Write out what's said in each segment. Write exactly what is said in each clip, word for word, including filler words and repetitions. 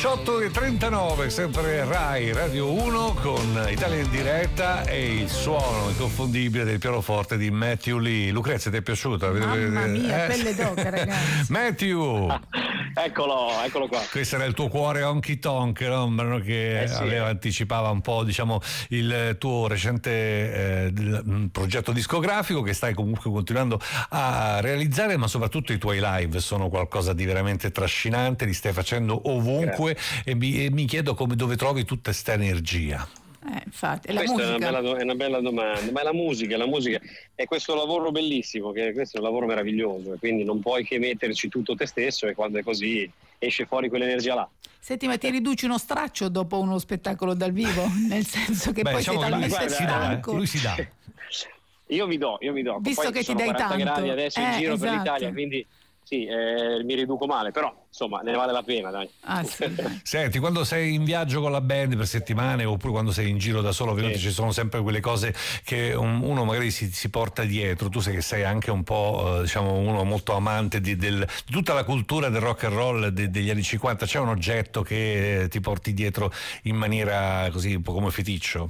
diciotto e trentanove, sempre Rai Radio uno con Italia in diretta e il suono inconfondibile del pianoforte di Matthew Lee. Lucrezia, ti è piaciuta? Mamma mia, eh? pelle d'oca, ragazzi. Matthew! Eccolo, eccolo qua. Questo era il tuo cuore honky tonk, no? Un brano che eh sì, aveva eh. anticipava un po', diciamo, il tuo recente eh, progetto discografico che stai comunque continuando a realizzare, ma soprattutto i tuoi live sono qualcosa di veramente trascinante, li stai facendo ovunque e mi, e mi chiedo come, dove trovi tutta questa energia. Eh, infatti, e la Questa musica? È una, bella, è una bella domanda, ma è la musica, la musica è questo lavoro bellissimo, che questo è un lavoro meraviglioso, e quindi non puoi che metterci tutto te stesso, e quando è così esce fuori quell'energia là. Senti, ma ti riduci uno straccio dopo uno spettacolo dal vivo? Nel senso che Beh, poi diciamo, sei lui, talmente si dà, stanco. eh, lui si dà. Io mi do, io mi do. Visto Poi che ti sono dai quaranta tanto. gradi adesso in Eh, giro esatto. per l'Italia, quindi sì, eh, mi riduco male, però insomma ne vale la pena, dai. Ah, sì. Senti, quando sei in viaggio con la band per settimane oppure quando sei in giro da solo, ovviamente Sì. ci sono sempre quelle cose che un, uno magari si, si porta dietro. Tu sei che sei anche un po', eh, diciamo, uno molto amante di, del, di tutta la cultura del rock and roll de, degli anni cinquanta. C'è un oggetto che eh, ti porti dietro in maniera così un po' come feticcio?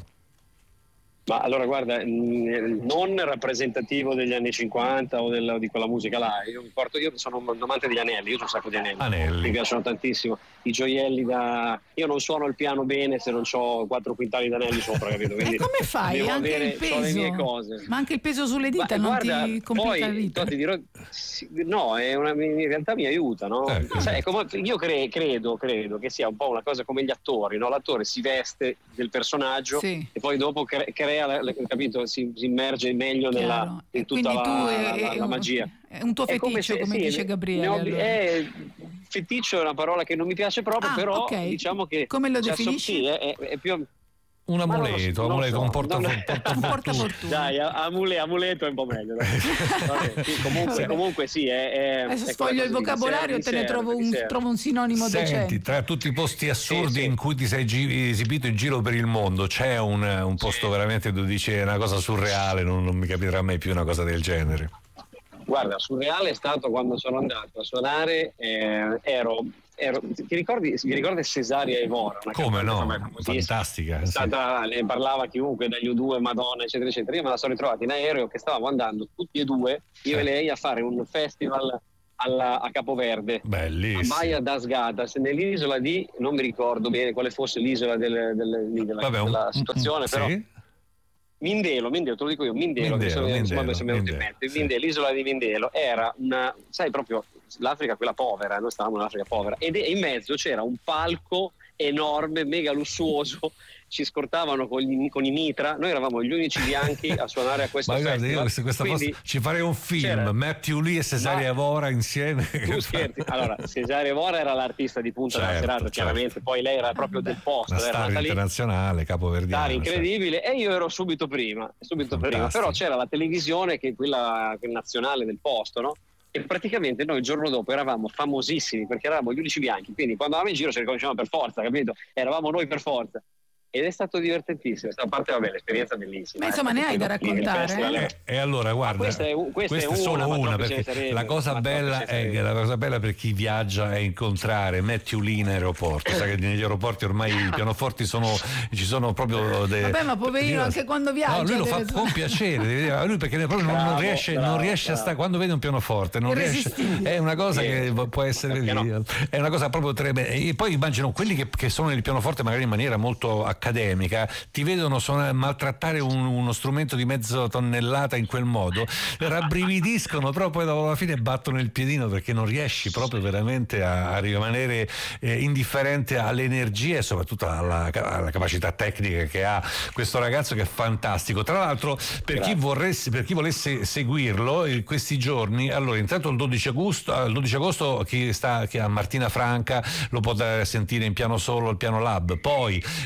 Ma allora guarda, mh, non rappresentativo degli anni cinquanta o del, di quella musica là, io mi porto, io sono un amante degli anelli, io ho un sacco di anelli, Anelli. mi piacciono tantissimo, i gioielli da... io non suono il piano bene se non ho quattro quintali d'anelli sopra, capito? Quindi E come fai? devo Anche avere, il peso? ho le mie cose. Ma anche il peso sulle dita Ma, non guarda, ti complica poi, la vita? ti dirò, sì, no, è una, in realtà mi aiuta, no? Ecco. Sai, come, io cre, credo, credo che sia un po' una cosa come gli attori, no? L'attore si veste del personaggio Sì. e poi dopo cre, crea, la, la, capito? Si, si immerge meglio nella, Chiaro. in E tutta quindi la, tu è, la, la, è la un- magia. È un tuo È come feticcio, come, se- sì, dice ne Gabriele. ho- allora. è, feticcio è una parola che non mi piace proprio, Ah, però ok. diciamo che Come lo cioè, definisci? sì, è, è, è più Un Ma non lo so, amuleto, non lo amuleto, so. un porta, Non- porta- Un portafortuna. dai, amule, amuleto è un po' meglio. Dai. Vabbè, sì, comunque, Vabbè. comunque sì, è, è, Adesso è sfoglio quella il cosa lì, vocabolario mi e te ne serve, trovo mi un, serve. trovo un sinonimo Senti, decente. tra tutti i posti assurdi Sì, sì. in cui ti sei gi- esibito in giro per il mondo, c'è un, un posto Sì. veramente dove dici è una cosa surreale, non, non mi capiterà mai più una cosa del genere. Guarda, surreale è stato quando sono andato a suonare, eh, ero, ero, ti ricordi, ti ricordi Cesaria Evora? Una Come cantante no? famosissima? Fantastica. È sì. stata, ne parlava chiunque, dagli U due, Madonna, eccetera, eccetera. Io me la sono ritrovata in aereo che stavamo andando tutti e due, io Eh. e lei, a fare un festival alla, a Capoverde. A Bellissimo. Baia das Gatas, nell'isola di, non mi ricordo bene quale fosse l'isola del, del, lì della, Vabbè, un- della un- situazione, però sì? Mindelo, Mindelo, te lo dico io, Mindelo, Mindelo, che sono, insomma, Mindelo, mi è venuto in Mindelo, mente. sì. Mindelo, l'isola di Mindelo era una, sai, proprio l'Africa quella povera, noi stavamo nell'Africa povera, ed in mezzo c'era un palco enorme, mega lussuoso, ci scortavano con, gli, con i mitra, noi eravamo gli unici bianchi a suonare a questo Ma guarda, festival. io questa, questa Quindi, cosa- ci farei un film, c'era- Matthew Lee e Cesaria Ma- Evora insieme. tu scherzi, allora Cesaria Evora era l'artista di punta della Certo, serata, certo. chiaramente, poi lei era proprio del posto, Una era star nata lì. internazionale, capoverdiana. Stare incredibile, e io ero subito prima, subito prima, Fantastico. però c'era la televisione che è quella, quella nazionale del posto, no? E praticamente noi il giorno dopo eravamo famosissimi perché eravamo gli unici bianchi, quindi quando andavamo in giro ci riconoscevamo per forza, capito? Eravamo noi per forza. Ed è stato divertentissimo, a parte vabbè, l'esperienza bellissima. Ma insomma, eh, ne hai da perché poi il raccontare, festival eh? è- E allora guarda, questa è un- questa è questa è solo una, ma una, troppi ce ne perché sarebbero, la cosa ma bella troppi ce ne è che la cosa bella per chi viaggia è incontrare Matthew Lee in aeroporto. Sai che negli aeroporti ormai i pianoforti sono, ci sono proprio de- Vabbè, ma poverino, anche quando viaggia No, lui lo fa deve- con piacere, deve dire, lui perché proprio non, non Bravo, riesce, non bravo, riesce a bravo. stare quando vede un pianoforte, non riesce, Irresistibile. è una cosa Sì. che può essere Perché no? è una cosa proprio tremenda. E poi immagino quelli che, che sono nel pianoforte magari in maniera molto accademica, ti vedono suonare, maltrattare un- uno strumento di mezzo tonnellata in quel modo, rabbrividiscono, però poi alla fine battono il piedino perché non riesci proprio veramente a, a rimanere eh, indifferente all'energia e soprattutto alla, alla capacità tecnica che ha questo ragazzo, che è fantastico. Tra l'altro, per chi, vorresse, per chi volesse seguirlo in questi giorni, allora intanto il dodici agosto, il dodici agosto chi sta chi a Martina Franca lo può sentire in piano solo al Piano Lab, poi a Melilla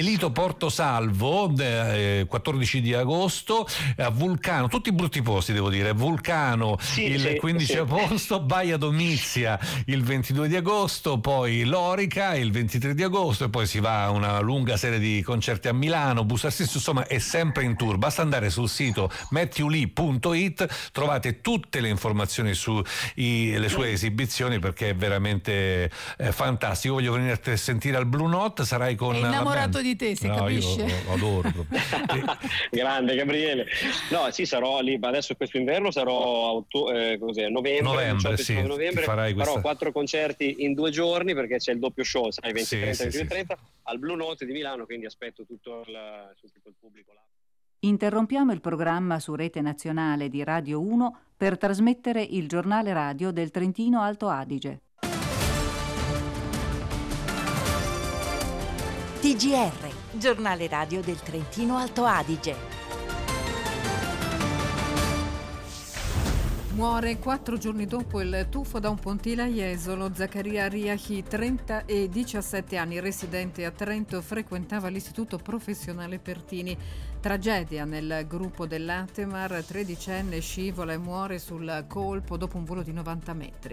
Lito Porto Salvo, eh, quattordici di agosto, a Vulcano, tutti brutti posti devo dire, Vulcano sì, il sì, quindici sì. agosto, Baia Domizia il ventidue di agosto, poi Lorica il ventitré di agosto e poi si va a una lunga serie di concerti a Milano, Bussarsis, insomma è sempre in tour, basta andare sul sito matthew lee punto it, trovate tutte le informazioni sulle sue esibizioni perché è veramente eh, fantastico. Voglio venire a sentire al Blue Note, sarai con è innamorato di te, si no, capisce? io lo adoro proprio. Grande Gabriele. No, sì, sarò lì, ma adesso questo inverno sarò a otto- eh, cos'è, novembre, novembre, diciotto, sì, novembre, farai questa... farò quattro concerti in due giorni perché c'è il doppio show, sai, venti sì, trenta, sì, ventidue sì. trenta al Blue Note di Milano, quindi aspetto tutto il, tutto il pubblico là. Interrompiamo il programma su Rete Nazionale di Radio uno per trasmettere il giornale radio del Trentino Alto Adige. T G R, giornale radio del Trentino Alto Adige. Muore quattro giorni dopo il tuffo da un pontile a Jesolo. Zaccaria Riahi, trenta e diciassette anni, residente a Trento, frequentava l'istituto professionale Pertini. Tragedia nel gruppo dell'Atemar, tredicenne scivola e muore sul colpo dopo un volo di novanta metri.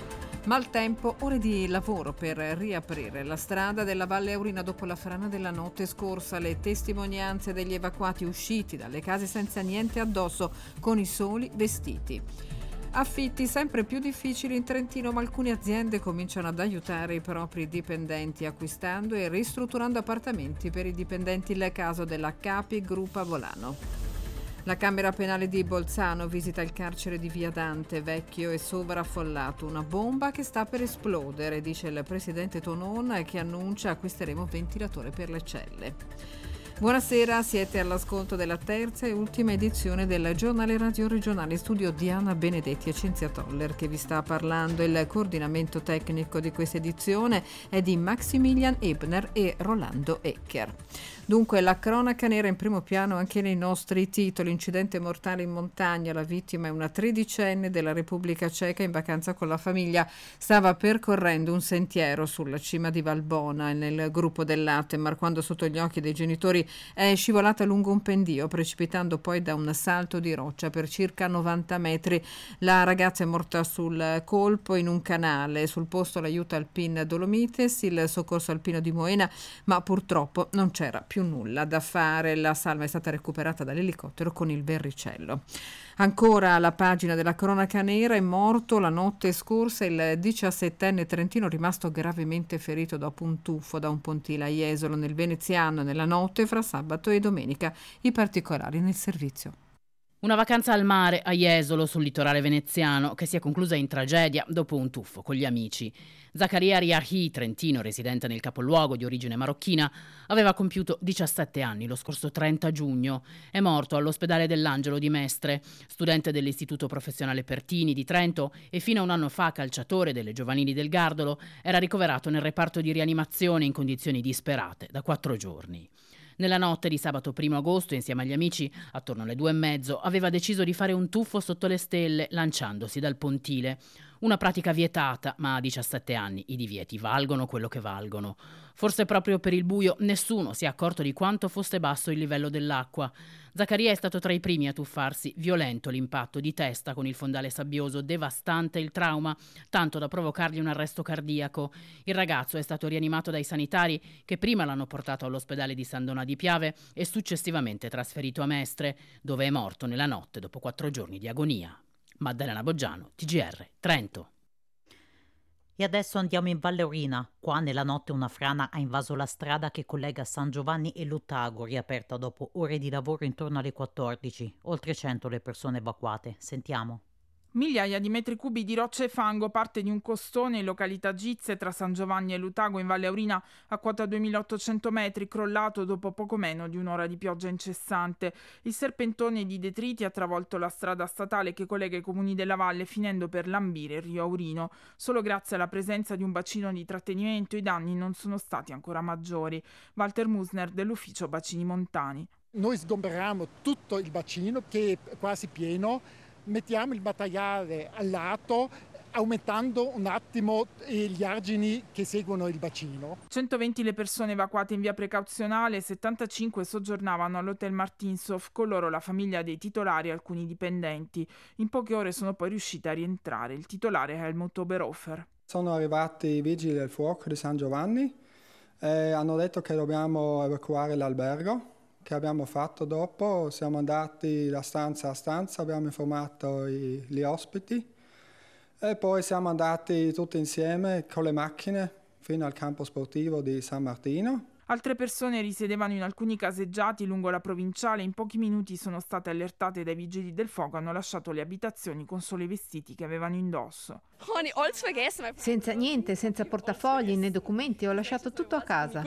Maltempo, ore di lavoro per riaprire la strada della Valle Aurina dopo la frana della notte scorsa. Le testimonianze degli evacuati usciti dalle case senza niente addosso, con i soli vestiti. Affitti sempre più difficili in Trentino, ma alcune aziende cominciano ad aiutare i propri dipendenti acquistando e ristrutturando appartamenti per i dipendenti, il caso della Capi Group a Volano. La Camera Penale di Bolzano visita il carcere di Via Dante, vecchio e sovraffollato. Una bomba che sta per esplodere, dice il presidente Tonon, che annuncia acquisteremo ventilatore per le celle. Buonasera, siete all'ascolto della terza e ultima edizione del giornale radio regionale. Studio Diana Benedetti e Cinzia Toller che vi sta parlando. Il coordinamento tecnico di questa edizione è di Maximilian Ebner e Rolando Ecker. Dunque, la cronaca nera in primo piano anche nei nostri titoli. Incidente mortale in montagna, la vittima è una tredicenne della Repubblica Ceca in vacanza con la famiglia. Stava percorrendo un sentiero sulla cima di Valbona nel gruppo dell'Atemar quando sotto gli occhi dei genitori è scivolata lungo un pendio, precipitando poi da un salto di roccia per circa novanta metri. La ragazza è morta sul colpo in un canale. Sul posto l'aiuto alpin Dolomites, il soccorso alpino di Moena, ma purtroppo non c'era più nulla da fare. La salma è stata recuperata dall'elicottero con il verricello. Ancora alla pagina della cronaca nera, è morto la notte scorsa il diciassettenne trentino rimasto gravemente ferito dopo un tuffo da un pontile a Jesolo nel Veneziano nella notte fra sabato e domenica. I particolari nel servizio. Una vacanza al mare a Jesolo sul litorale veneziano che si è conclusa in tragedia dopo un tuffo con gli amici. Zaccaria Riahi, trentino residente nel capoluogo di origine marocchina, aveva compiuto diciassette anni lo scorso trenta giugno. È morto all'ospedale dell'Angelo di Mestre, studente dell'istituto professionale Pertini di Trento e fino a un anno fa calciatore delle giovanili del Gardolo, era ricoverato nel reparto di rianimazione in condizioni disperate da quattro giorni. Nella notte di sabato primo agosto, insieme agli amici, attorno alle due e mezzo, aveva deciso di fare un tuffo sotto le stelle, lanciandosi dal pontile. Una pratica vietata, ma a diciassette anni i divieti valgono quello che valgono. Forse proprio per il buio nessuno si è accorto di quanto fosse basso il livello dell'acqua. Zaccaria è stato tra i primi a tuffarsi, violento l'impatto di testa con il fondale sabbioso, devastante il trauma, tanto da provocargli un arresto cardiaco. Il ragazzo è stato rianimato dai sanitari che prima l'hanno portato all'ospedale di San Donà di Piave e successivamente trasferito a Mestre, dove è morto nella notte dopo quattro giorni di agonia. Maddalena Boggiano, T G R, Trento. E adesso andiamo in Valle Aurina. Qua nella notte una frana ha invaso la strada che collega San Giovanni e Luttago, riaperta dopo ore di lavoro intorno alle quattordici. Oltre cento le persone evacuate. Sentiamo. Migliaia di metri cubi di rocce e fango, parte di un costone in località Gizze tra San Giovanni e Lutago in Valle Aurina a quota duemilaottocento metri, crollato dopo poco meno di un'ora di pioggia incessante. Il serpentone di detriti ha travolto la strada statale che collega i comuni della valle, finendo per lambire il Rio Aurino. Solo grazie alla presenza di un bacino di trattenimento i danni non sono stati ancora maggiori. Walter Musner dell'ufficio Bacini Montani. Noi sgomberiamo tutto il bacino che è quasi pieno, mettiamo il materiale al lato, aumentando un attimo gli argini che seguono il bacino. centoventi le persone evacuate in via precauzionale, settantacinque soggiornavano all'hotel Martinshof, con loro la famiglia dei titolari e alcuni dipendenti. In poche ore sono poi riusciti a rientrare. Il titolare è Helmut Oberhofer. Sono arrivati i vigili del fuoco di San Giovanni e hanno detto che dobbiamo evacuare l'albergo. Che abbiamo fatto dopo? Siamo andati da stanza a stanza, abbiamo informato i, gli ospiti e poi siamo andati tutti insieme con le macchine fino al campo sportivo di San Martino. Altre persone risiedevano in alcuni caseggiati lungo la provinciale. In pochi minuti sono state allertate dai vigili del fuoco, hanno lasciato le abitazioni con solo i vestiti che avevano indosso. Senza niente, senza portafogli né documenti, ho lasciato tutto a casa.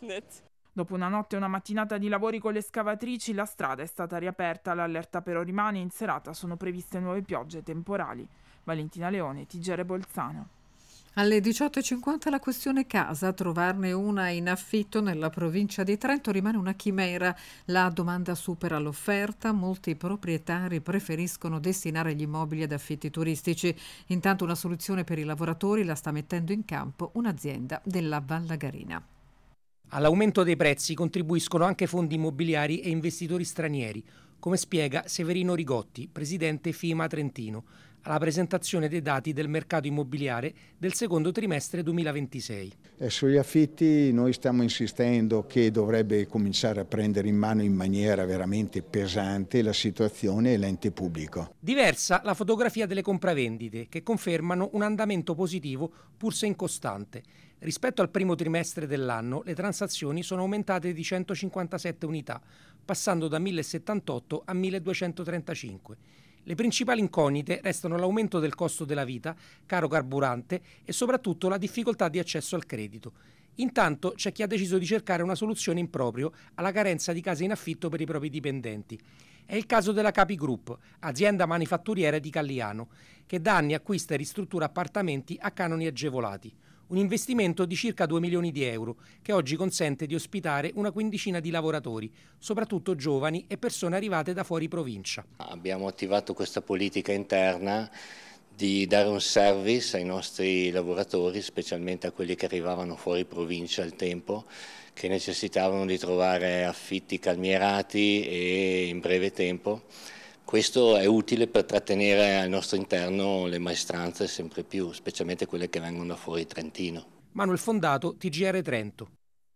Dopo una notte e una mattinata di lavori con le scavatrici, la strada è stata riaperta. L'allerta però rimane. In serata sono previste nuove piogge temporali. Valentina Leone, T G R Bolzano. Alle diciotto e cinquanta la questione casa, trovarne una in affitto nella provincia di Trento rimane una chimera. La domanda supera l'offerta, molti proprietari preferiscono destinare gli immobili ad affitti turistici. Intanto una soluzione per i lavoratori la sta mettendo in campo un'azienda della Vallagarina. All'aumento dei prezzi contribuiscono anche fondi immobiliari e investitori stranieri, come spiega Severino Rigotti, presidente FIMA Trentino, alla presentazione dei dati del mercato immobiliare del secondo trimestre duemilaventisei. E sugli affitti noi stiamo insistendo che dovrebbe cominciare a prendere in mano in maniera veramente pesante la situazione e l'ente pubblico. Diversa la fotografia delle compravendite, che confermano un andamento positivo pur se incostante. Rispetto al primo trimestre dell'anno, le transazioni sono aumentate di centocinquantasette unità, passando da millesettantotto a milleduecentotrentacinque. Le principali incognite restano l'aumento del costo della vita, caro carburante e soprattutto la difficoltà di accesso al credito. Intanto c'è chi ha deciso di cercare una soluzione in proprio alla carenza di case in affitto per i propri dipendenti. È il caso della Capi Group, azienda manifatturiera di Calliano, che da anni acquista e ristruttura appartamenti a canoni agevolati. Un investimento di circa due milioni di euro che oggi consente di ospitare una quindicina di lavoratori, soprattutto giovani e persone arrivate da fuori provincia. Abbiamo attivato questa politica interna di dare un service ai nostri lavoratori, specialmente a quelli che arrivavano fuori provincia al tempo, che necessitavano di trovare affitti calmierati e in breve tempo. Questo è utile per trattenere al nostro interno le maestranze sempre più, specialmente quelle che vengono da fuori Trentino. Manuel Fondato, T G R Trento.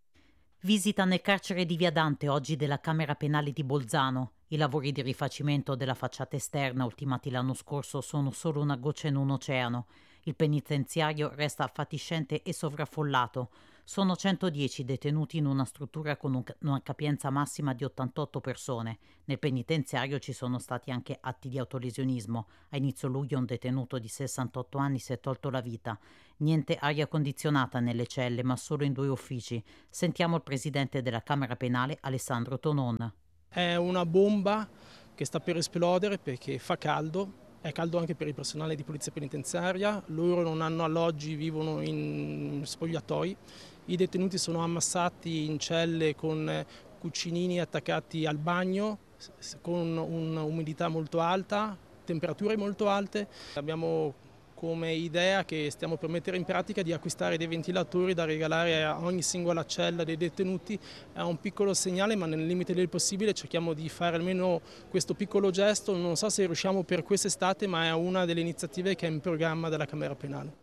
Visita nel carcere di Via Dante oggi della Camera Penale di Bolzano. I lavori di rifacimento della facciata esterna ultimati l'anno scorso sono solo una goccia in un oceano. Il penitenziario resta fatiscente e sovraffollato. Sono centodieci detenuti in una struttura con un, una capienza massima di ottantotto persone. Nel penitenziario ci sono stati anche atti di autolesionismo. A inizio luglio un detenuto di sessantotto anni si è tolto la vita. Niente aria condizionata nelle celle, ma solo in due uffici. Sentiamo il presidente della Camera Penale, Alessandro Tonon. È una bomba che sta per esplodere perché fa caldo. È caldo anche per il personale di polizia penitenziaria, loro non hanno alloggi, vivono in spogliatoi. I detenuti sono ammassati in celle con cucinini attaccati al bagno, con un'umidità molto alta, temperature molto alte. Abbiamo come idea che stiamo per mettere in pratica di acquistare dei ventilatori da regalare a ogni singola cella dei detenuti. È un piccolo segnale, ma nel limite del possibile cerchiamo di fare almeno questo piccolo gesto. Non so se riusciamo per quest'estate, ma è una delle iniziative che è in programma della Camera Penale.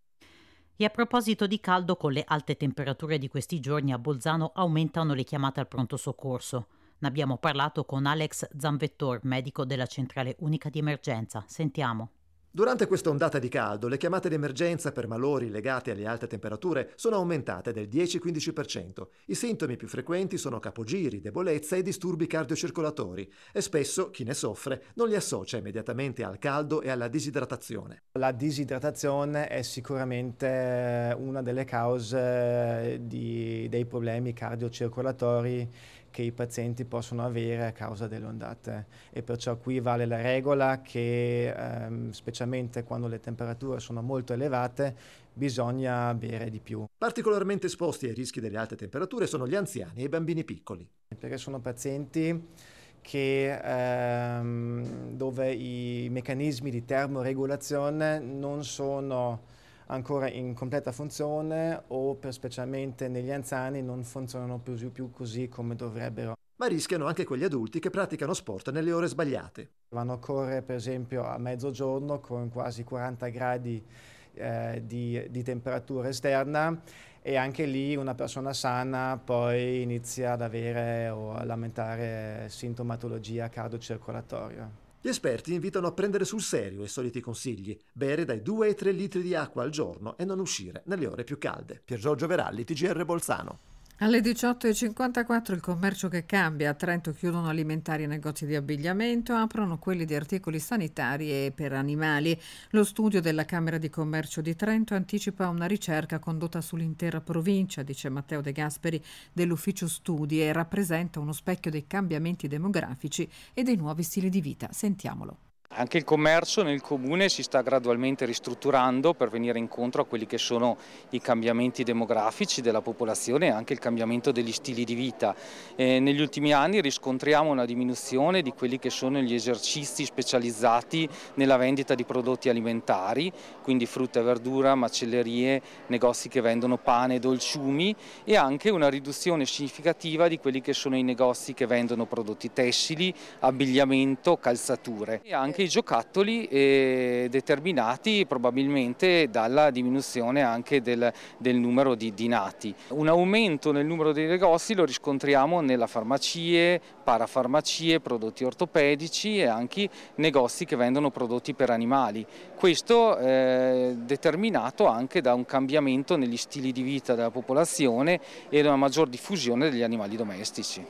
E a proposito di caldo, con le alte temperature di questi giorni a Bolzano aumentano le chiamate al pronto soccorso. Ne abbiamo parlato con Alex Zanvettor, medico della centrale unica di emergenza. Sentiamo. Durante questa ondata di caldo, le chiamate d'emergenza per malori legati alle alte temperature sono aumentate del dieci-quindici per cento. I sintomi più frequenti sono capogiri, debolezza e disturbi cardiocircolatori e spesso chi ne soffre non li associa immediatamente al caldo e alla disidratazione. La disidratazione è sicuramente una delle cause di, dei problemi cardiocircolatori che i pazienti possono avere a causa delle ondate, e perciò qui vale la regola che ehm, specialmente quando le temperature sono molto elevate bisogna bere di più. Particolarmente esposti ai rischi delle alte temperature sono gli anziani e i bambini piccoli, perché sono pazienti che, ehm, dove i meccanismi di termoregolazione non sono ancora in completa funzione o per specialmente negli anziani non funzionano più, più così come dovrebbero. Ma rischiano anche quegli adulti che praticano sport nelle ore sbagliate. Vanno a correre per esempio a mezzogiorno con quasi quaranta gradi eh, di, di temperatura esterna e anche lì una persona sana poi inizia ad avere o a lamentare sintomatologia cardiocircolatoria. Gli esperti invitano a prendere sul serio i soliti consigli, bere dai due ai tre litri di acqua al giorno e non uscire nelle ore più calde. Piergiorgio Veralli, T G R Bolzano. Alle diciotto e cinquantaquattro il commercio che cambia. A Trento chiudono alimentari e negozi di abbigliamento, aprono quelli di articoli sanitari e per animali. Lo studio della Camera di Commercio di Trento anticipa una ricerca condotta sull'intera provincia, dice Matteo De Gasperi dell'Ufficio Studi, e rappresenta uno specchio dei cambiamenti demografici e dei nuovi stili di vita. Sentiamolo. Anche il commercio nel comune si sta gradualmente ristrutturando per venire incontro a quelli che sono i cambiamenti demografici della popolazione e anche il cambiamento degli stili di vita. Eh, negli ultimi anni riscontriamo una diminuzione di quelli che sono gli esercizi specializzati nella vendita di prodotti alimentari, quindi frutta e verdura, macellerie, negozi che vendono pane e dolciumi, e anche una riduzione significativa di quelli che sono i negozi che vendono prodotti tessili, abbigliamento, calzature. E anche i giocattoli eh, determinati probabilmente dalla diminuzione anche del, del numero di, di nati. Un aumento nel numero dei negozi lo riscontriamo nella farmacie, parafarmacie, prodotti ortopedici e anche negozi che vendono prodotti per animali. Questo è determinato anche da un cambiamento negli stili di vita della popolazione e da una maggior diffusione degli animali domestici.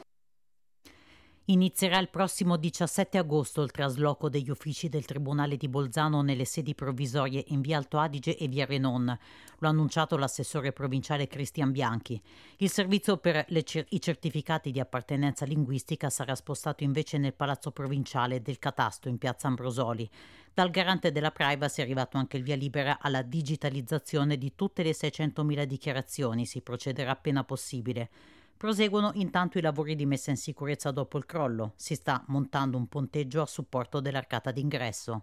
Inizierà il prossimo diciassette agosto il trasloco degli uffici del Tribunale di Bolzano nelle sedi provvisorie in via Alto Adige e via Renon. Lo ha annunciato l'assessore provinciale Cristian Bianchi. Il servizio per le cer- i certificati di appartenenza linguistica sarà spostato invece nel Palazzo Provinciale del Catasto in piazza Ambrosoli. Dal garante della privacy è arrivato anche il via libera alla digitalizzazione di tutte le seicentomila dichiarazioni. Si procederà appena possibile. Proseguono intanto i lavori di messa in sicurezza dopo il crollo. Si sta montando un ponteggio a supporto dell'arcata d'ingresso.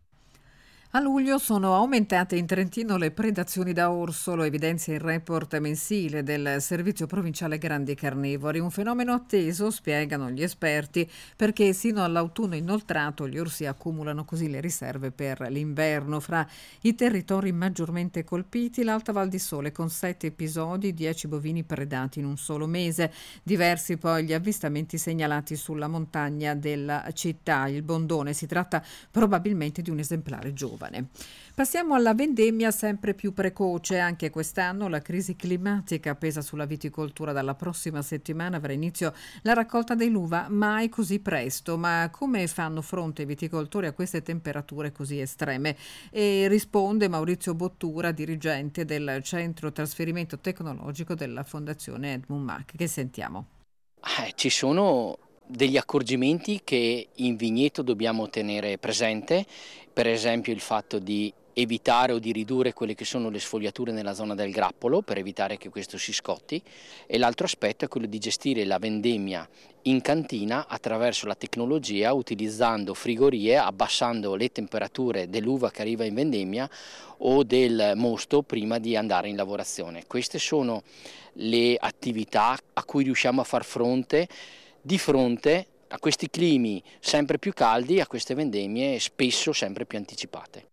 A luglio sono aumentate in Trentino le predazioni da orso, lo evidenzia il report mensile del Servizio Provinciale Grandi Carnivori, un fenomeno atteso, spiegano gli esperti, perché sino all'autunno inoltrato gli orsi accumulano così le riserve per l'inverno. Fra i territori maggiormente colpiti l'Alta Val di Sole con sette episodi, dieci bovini predati in un solo mese. Diversi poi gli avvistamenti segnalati sulla montagna della città. Il Bondone, si tratta probabilmente di un esemplare giovane. Passiamo alla vendemmia sempre più precoce. Anche quest'anno la crisi climatica pesa sulla viticoltura. Dalla prossima settimana avrà inizio la raccolta dell'uva, mai così presto. Ma come fanno fronte i viticoltori a queste temperature così estreme? E risponde Maurizio Bottura, dirigente del Centro Trasferimento Tecnologico della Fondazione Edmund Mack. Che sentiamo? Eh, ci sono degli accorgimenti che in vigneto dobbiamo tenere presente, per esempio il fatto di evitare o di ridurre quelle che sono le sfogliature nella zona del grappolo per evitare che questo si scotti, e l'altro aspetto è quello di gestire la vendemmia in cantina attraverso la tecnologia, utilizzando frigorie, abbassando le temperature dell'uva che arriva in vendemmia o del mosto prima di andare in lavorazione. Queste sono le attività a cui riusciamo a far fronte di fronte a questi climi sempre più caldi, a queste vendemmie spesso sempre più anticipate.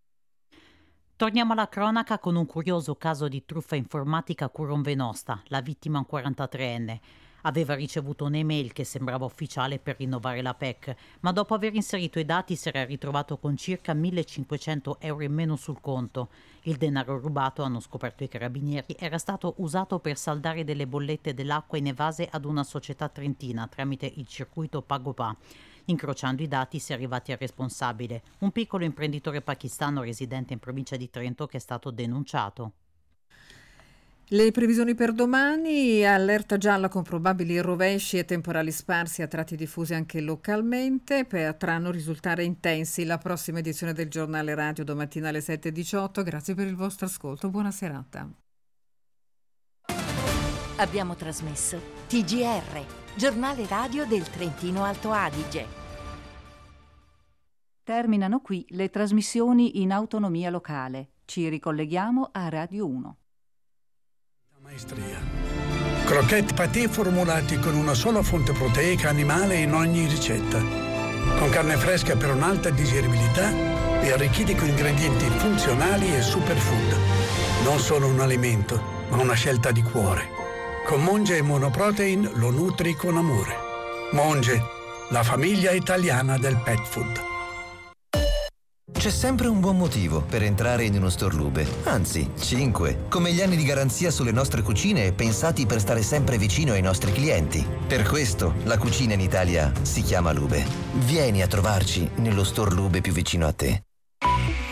Torniamo alla cronaca con un curioso caso di truffa informatica a Curon Venosta. La vittima, un quarantatreenne, aveva ricevuto un'email che sembrava ufficiale per rinnovare la P E C, ma dopo aver inserito i dati si era ritrovato con circa millecinquecento euro in meno sul conto. Il denaro rubato, hanno scoperto i carabinieri, era stato usato per saldare delle bollette dell'acqua in evase ad una società trentina tramite il circuito PagoPA. Incrociando i dati si è arrivati al responsabile, un piccolo imprenditore pakistano residente in provincia di Trento, che è stato denunciato. Le previsioni per domani: allerta gialla con probabili rovesci e temporali sparsi a tratti diffusi anche localmente, potranno risultare intensi. La prossima edizione del giornale radio domattina alle sette e diciotto. Grazie per il vostro ascolto, buona serata. Abbiamo trasmesso T G R, giornale radio del Trentino Alto Adige. Terminano qui le trasmissioni in autonomia locale. Ci ricolleghiamo a Radio uno. Maestria. Croquette pâté formulati con una sola fonte proteica animale in ogni ricetta. Con carne fresca per un'alta digeribilità e arricchiti con ingredienti funzionali e superfood. Non solo un alimento, ma una scelta di cuore. Con Monge e Monoprotein lo nutri con amore. Monge, la famiglia italiana del pet food. C'è sempre un buon motivo per entrare in uno store Lube, anzi cinque, come gli anni di garanzia sulle nostre cucine pensati per stare sempre vicino ai nostri clienti. Per questo la cucina in Italia si chiama Lube. Vieni a trovarci nello store Lube più vicino a te.